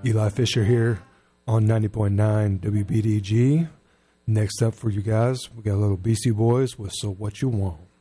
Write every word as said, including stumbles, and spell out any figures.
Eli Fisher here on ninety point nine W B D G. Next up for you guys, we got a little Beastie Boys with So What You Want.